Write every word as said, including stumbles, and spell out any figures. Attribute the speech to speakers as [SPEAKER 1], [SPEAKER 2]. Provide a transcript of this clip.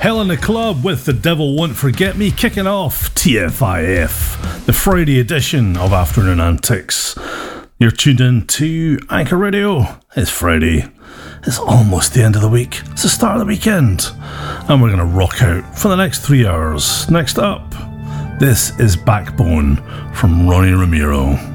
[SPEAKER 1] Hell in the Club with The Devil Won't Forget Me, kicking off T F I F, the Friday edition of Afternoon Antics. You're tuned in to Anchor Radio. It's Friday. It's almost the end of the week. It's the start of the weekend. And we're going to rock out for the next three hours. Next up, this is Backbone from Ronnie Ramiro.